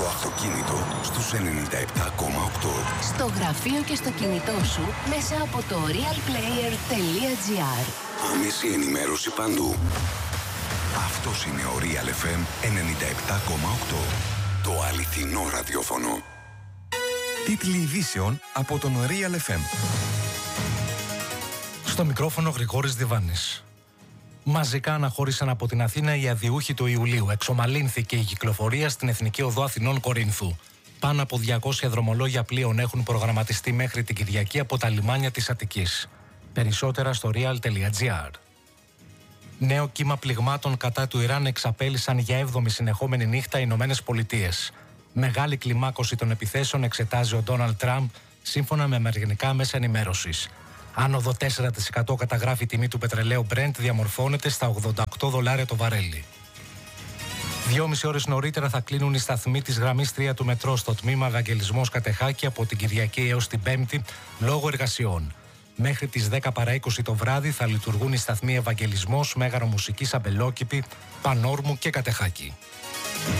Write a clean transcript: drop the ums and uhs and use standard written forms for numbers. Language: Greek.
αυτοκίνητο στους 97,8. Στο γραφείο και στο κινητό σου μέσα από το realplayer.gr. Άμεση ενημέρωση παντού. Αυτός είναι ο Real FM 97,8. Το αληθινό ραδιόφωνο. Τίτλοι ειδήσεων από τον Real FM. Στο μικρόφωνο Γρηγόρης Διβάνης. Μαζικά αναχώρησαν από την Αθήνα οι αδειούχοι του Ιουλίου. Εξομαλύνθηκε η κυκλοφορία στην Εθνική Οδό Αθηνών Κορίνθου. Πάνω από 200 δρομολόγια πλοίων έχουν προγραμματιστεί μέχρι την Κυριακή από τα λιμάνια της Αττικής. Περισσότερα στο real.gr. Νέο κύμα πληγμάτων κατά του Ιράν εξαπέλυσαν για 7η συνεχόμενη νύχτα οι Ηνωμένες Πολιτείες. Μεγάλη κλιμάκωση των επιθέσεων εξετάζει ο Ντόναλντ Τραμπ, σύμφωνα με αμερικανικά μέσα ενημέρωσης. Άνοδο 4% καταγράφει η τιμή του πετρελαίου Brent, διαμορφώνεται στα $88 το βαρέλι. 2,5 ώρες νωρίτερα θα κλείνουν οι σταθμοί της γραμμής 3 του μετρό στο τμήμα Ευαγγελισμός Κατεχάκη από την Κυριακή έως την Πέμπτη λόγω εργασιών. Μέχρι τις 10 παρά 20 το βράδυ θα λειτουργούν οι σταθμοί Ευαγγελισμός, Μέγαρο Μουσικής, Αμπελόκηπη, Πανόρμου και Κατεχάκη.